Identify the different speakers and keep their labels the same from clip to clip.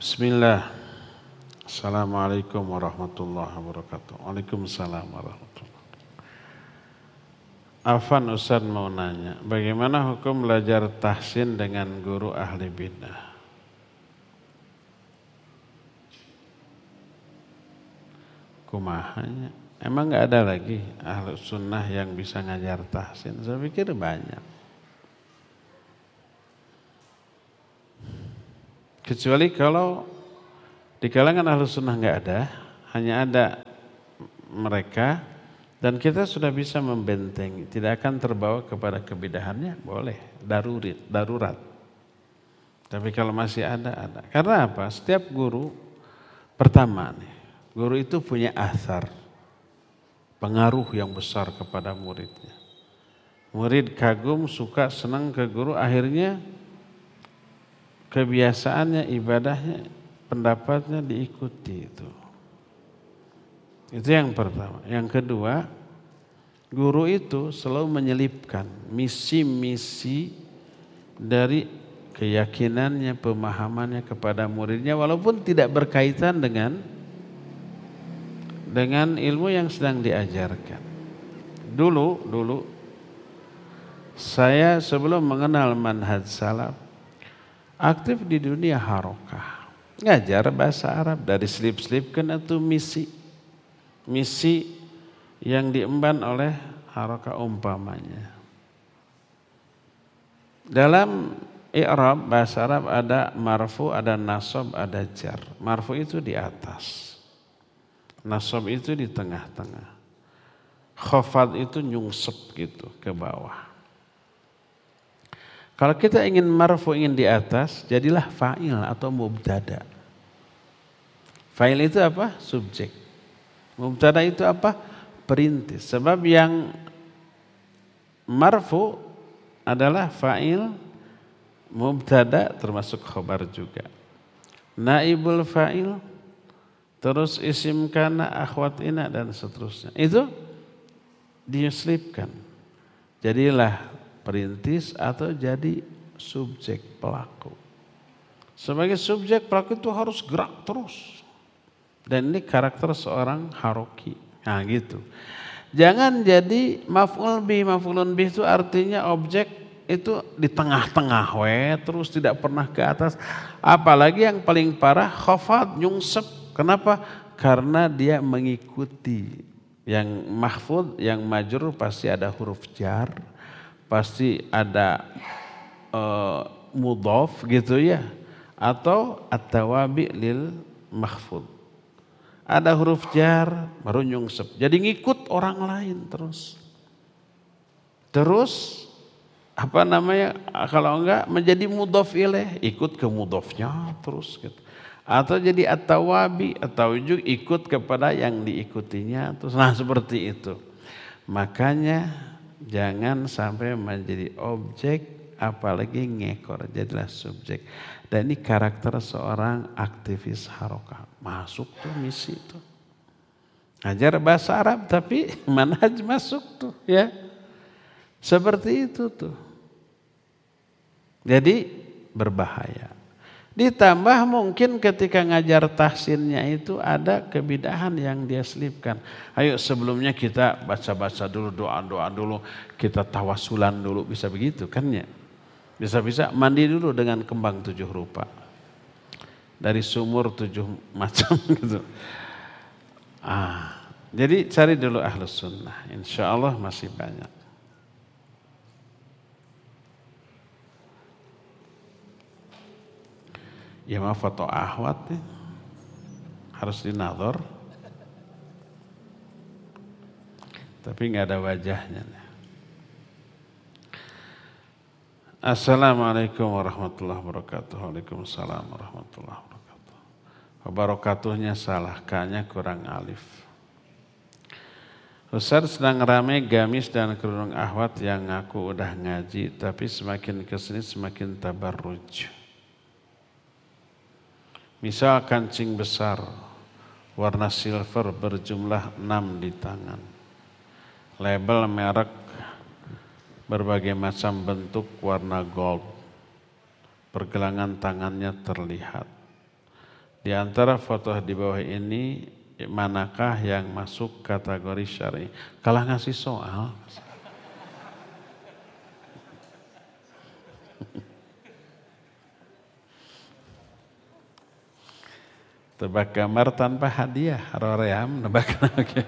Speaker 1: Bismillah. Assalamualaikum warahmatullahi wabarakatuh. Waalaikumsalam warahmatullahi wabarakatuh. Afan Ustaz mau nanya, bagaimana hukum belajar tahsin dengan guru ahli bidah? Kumahanya, emang nggak ada lagi ahli sunnah yang bisa ngajar tahsin? Saya pikir banyak. Kecuali kalau di kalangan ahlu sunnah nggak ada, hanya ada mereka dan kita sudah bisa membentengi, tidak akan terbawa kepada kebidahannya, boleh, darurat. Tapi kalau masih ada. Karena apa? Setiap guru, pertama nih, guru itu punya athar, pengaruh yang besar kepada muridnya. Murid kagum, suka, senang ke guru, akhirnya kebiasaannya, ibadahnya, pendapatnya diikuti itu. Itu yang pertama. Yang kedua, guru itu selalu menyelipkan misi-misi dari keyakinannya, pemahamannya kepada muridnya walaupun tidak berkaitan dengan ilmu yang sedang diajarkan. Dulu saya sebelum mengenal manhaj salaf aktif di dunia harokah, ngajar bahasa Arab dari selip-selipkan itu misi yang diemban oleh harokah umpamanya. Dalam i'rab bahasa Arab ada marfu, ada nasab, ada jar. Marfu itu di atas, nasab itu di tengah-tengah, khafad itu nyungsep gitu ke bawah. Kalau kita ingin marfu, ingin di atas, jadilah fa'il atau mubtada. Fa'il itu apa? Subjek. Mubtada itu apa? Perintis. Sebab yang marfu adalah fa'il, mubtada termasuk khobar juga. Naibul fa'il, terus isim kana, akhwat ina dan seterusnya. Itu diselipkan. Jadilah perintis atau jadi subjek pelaku. Sebagai subjek pelaku itu harus gerak terus. Dan ini karakter seorang haroki. Nah gitu. Jangan jadi maf'ul bih itu artinya objek itu di tengah-tengah terus tidak pernah ke atas. Apalagi yang paling parah khafad nyungsep. Kenapa? Karena dia mengikuti yang mahfud, yang majrur pasti ada huruf jar. Pasti ada mudhaf gitu ya, atau at-tawabi lil mahfud. Ada huruf jar baru nyungsep. Jadi ngikut orang lain terus. Apa namanya? Kalau enggak menjadi mudhaf ilaih, ikut ke mudhafnya terus gitu. Atau jadi at-tawabi atau juga ikut kepada yang diikutinya terus. Nah, seperti itu. Makanya jangan sampai menjadi objek, apalagi ngekor, jadilah subjek. Dan ini karakter seorang aktivis harokah. Masuk tuh misi tuh. Ngajar bahasa Arab tapi manhaj masuk tuh ya. Seperti itu tuh. Jadi berbahaya. Ditambah mungkin ketika ngajar tahsinnya itu ada kebidahan yang dia selipkan. Ayo sebelumnya kita baca-baca dulu, doa-doa dulu, kita tawasulan dulu, bisa begitu kan ya? Bisa-bisa mandi dulu dengan kembang 7 rupa. Dari sumur 7 macam gitu. Jadi cari dulu ahlus sunnah, insya Allah masih banyak. Ya mah foto ahwat nih. Harus dinadhor. Tapi nggak ada wajahnya. Assalamualaikum warahmatullahi wabarakatuh. Waalaikumsalam warahmatullahi wabarakatuh. Wabarakatuhnya salah, kayaknya kurang alif. Ustaz, sedang ramai gamis dan kerudung ahwat yang ngaku udah ngaji, tapi semakin kesini semakin tabarruj. Misal kancing besar, warna silver berjumlah 6 di tangan. Label merek berbagai macam bentuk warna gold. Pergelangan tangannya terlihat. Di antara foto di bawah ini manakah yang masuk kategori syar'i? Kalah ngasih soal. Tebak gambar tanpa hadiah, roream nebak. Oke.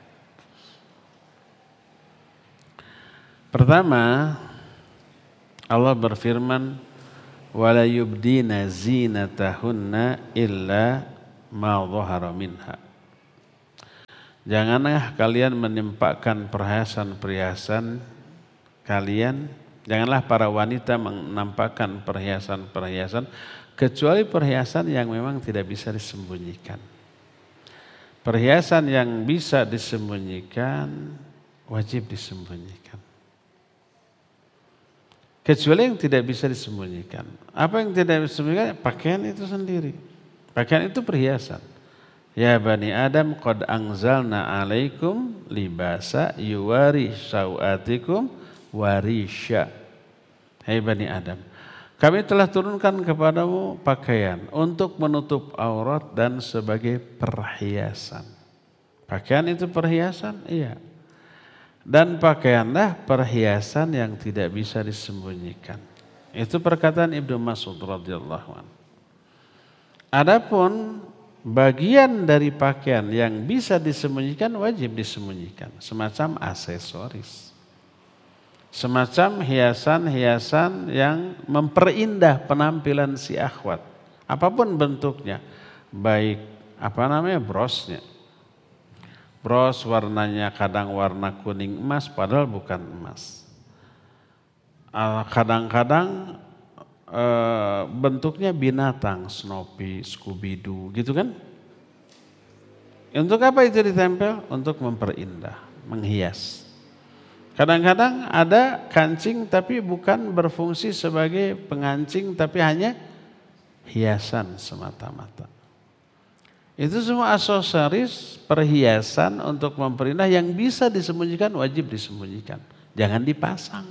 Speaker 1: Pertama, Allah berfirman, wala yubdina zinatahunna illa ma dhahara minha. Janganlah kalian menimpakan perhiasan-perhiasan kalian, janganlah para wanita menampakkan perhiasan-perhiasan kecuali perhiasan yang memang tidak bisa disembunyikan. Perhiasan yang bisa disembunyikan wajib disembunyikan. Kecuali yang tidak bisa disembunyikan. Apa yang tidak bisa disembunyikan? Pakaian itu sendiri. Pakaian itu perhiasan. Ya Bani Adam, qad anzalna alaikum libasa yuwari sawatikum warisya. Hai Bani Adam, kami telah turunkan kepadamu pakaian untuk menutup aurat dan sebagai perhiasan. Pakaian itu perhiasan? Iya. Dan pakaianlah perhiasan yang tidak bisa disembunyikan. Itu perkataan Ibnu Mas'ud radhiyallahu anhu. Adapun bagian dari pakaian yang bisa disembunyikan wajib disembunyikan, semacam aksesoris. Semacam hiasan-hiasan yang memperindah penampilan si akhwat. Apapun bentuknya, baik brosnya. Bros warnanya kadang warna kuning emas padahal bukan emas. Kadang-kadang bentuknya binatang, Snoopy, Scooby-Doo gitu kan. Untuk apa itu ditempel? Untuk memperindah, menghias. Kadang-kadang ada kancing tapi bukan berfungsi sebagai pengancing tapi hanya hiasan semata-mata. Itu semua aksesoris perhiasan untuk memperindah yang bisa disembunyikan wajib disembunyikan. Jangan dipasang.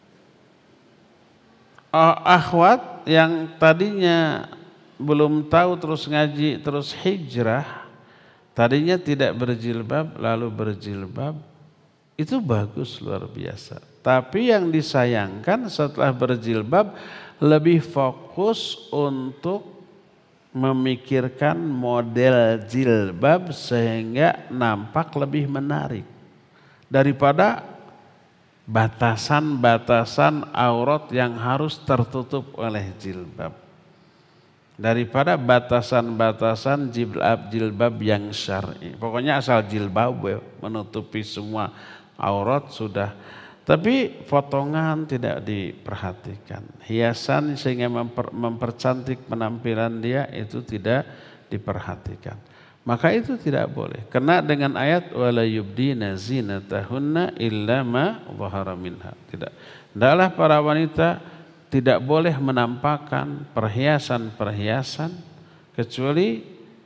Speaker 1: Akhwat yang tadinya belum tahu terus ngaji terus hijrah, tadinya tidak berjilbab lalu berjilbab, itu bagus luar biasa. Tapi yang disayangkan setelah berjilbab lebih fokus untuk memikirkan model jilbab sehingga nampak lebih menarik daripada batasan-batasan aurat yang harus tertutup oleh jilbab, daripada batasan-batasan jilbab yang syar'i. Pokoknya asal jilbab menutupi semua aurat sudah. Tapi potongan tidak diperhatikan. Hiasan sehingga mempercantik penampilan dia itu tidak diperhatikan. Maka itu tidak boleh. Kena dengan ayat wala yubdina zinatahunna illa ma dhahara minha. Tidak. Hendaklah para wanita tidak boleh menampakkan perhiasan-perhiasan kecuali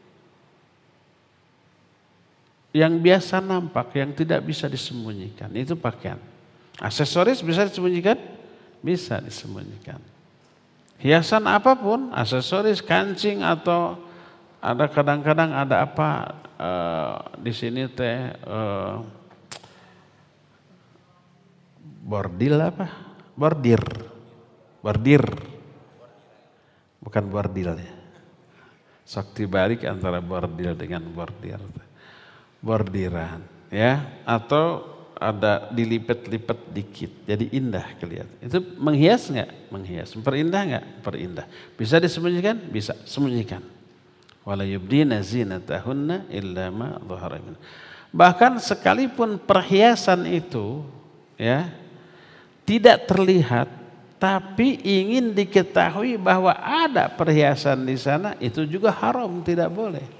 Speaker 1: yang biasa nampak, yang tidak bisa disembunyikan. Itu pakaian. Aksesoris bisa disembunyikan? Bisa disembunyikan. Hiasan apapun, aksesoris, kancing atau ada kadang-kadang ada apa di sini teh bordir, bukan bordil ya. Sok dibalik antara bordil dengan bordir. Bordiran ya, atau ada dilipat-lipat dikit, jadi indah kelihatan. Itu menghias nggak? Menghias. Memperindah nggak? Perindah. Bisa disembunyikan? Bisa. Sembunyikan. Wala yubdina zinatahunna illa ma dhahara minha. Bahkan sekalipun perhiasan itu ya tidak terlihat, tapi ingin diketahui bahwa ada perhiasan di sana, itu juga haram, tidak boleh.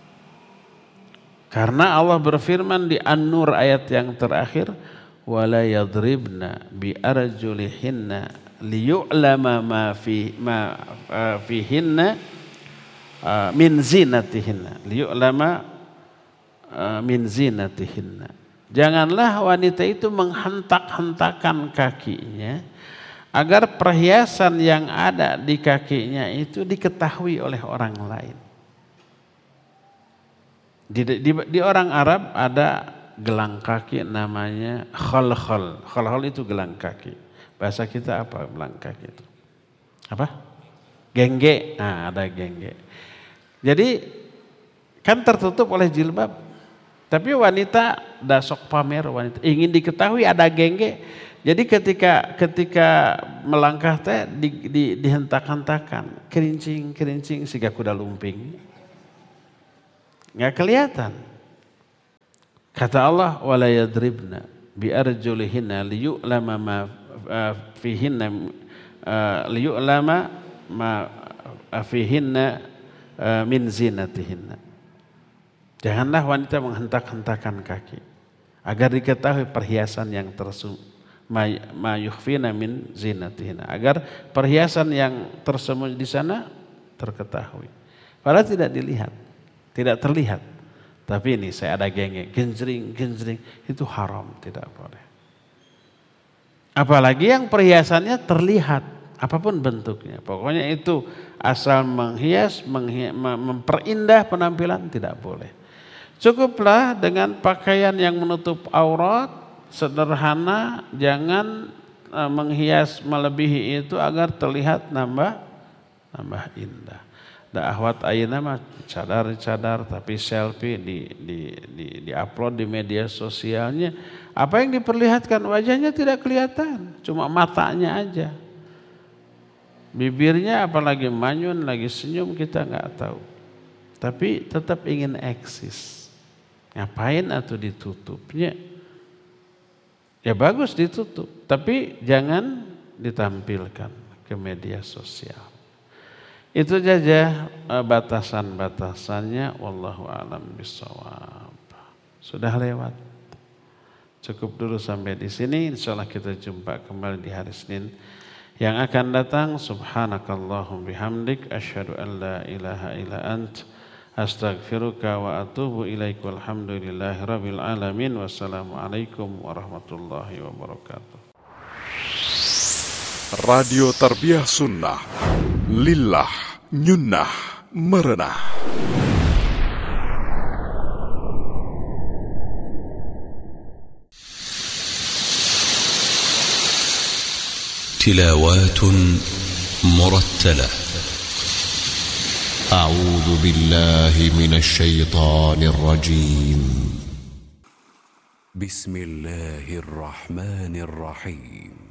Speaker 1: Karena Allah berfirman di An-Nur ayat yang terakhir, wala yadribna bi arjulihinna liyu'lama ma fihinna min zinatihinna, liyu'lama min zinatihinna. Janganlah wanita itu menghentak-hentakan kakinya agar perhiasan yang ada di kakinya itu diketahui oleh orang lain. Di orang Arab ada gelang kaki namanya khalkhal. Khalkhal itu gelang kaki. Bahasa kita apa gelang kaki itu? Apa? Gengge. Nah, ada gengge. Jadi kan tertutup oleh jilbab. Tapi wanita dasok pamer, wanita ingin diketahui ada gengge. Jadi ketika melangkah teh dihentak-hentakan, kerincing siga kuda lumping. Enggak kelihatan. Kata Allah, wala yadribna bi arjulihinna liyu'lama ma fihinna liyu'lama ma fihinna min zinatihinna. Janganlah wanita menghentak-hentakan kaki agar diketahui perhiasan yang ma yukhfina min zinatihinna, agar perhiasan yang tersembunyi di sana terketahui. Padahal tidak dilihat, tidak terlihat. Tapi ini saya ada gengge, genjring, itu haram, tidak boleh. Apalagi yang perhiasannya terlihat, apapun bentuknya. Pokoknya itu asal menghias, memperindah penampilan tidak boleh. Cukuplah dengan pakaian yang menutup aurat, sederhana, jangan menghias melebihi itu agar terlihat nambah indah. Da ahwat ayeuna mah cadar tapi selfie di upload di media sosialnya. Apa yang diperlihatkan wajahnya tidak kelihatan, cuma matanya aja. Bibirnya apalagi manyun, lagi senyum kita nggak tahu. Tapi tetap ingin eksis. Ngapain atau ditutupnya? Ya bagus ditutup, tapi jangan ditampilkan ke media sosial. Itu saja batasan-batasannya. Wallahu a'lam bishawab. Sudah lewat. Cukup dulu sampai di sini. Insyaallah kita jumpa kembali di hari Senin yang akan datang. Subhanakallahum bihamdik asyhadu an la ilaha illa ant astaghfiruka wa atubu ilaik. Walhamdulillahirabbil alamin. Wassalamualaikum warahmatullahi wabarakatuh.
Speaker 2: Radio Tarbiyah Sunnah, lillah, nyunnah, merenah.
Speaker 3: تلاوات مرتلة. أعوذ بالله من الشيطان الرجيم. بسم الله الرحمن الرحيم.